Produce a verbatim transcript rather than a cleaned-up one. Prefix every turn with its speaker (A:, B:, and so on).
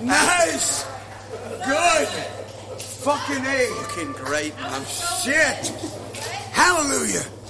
A: Nice. Good. Fucking A.
B: Fucking great, man.
A: Shit. Hallelujah.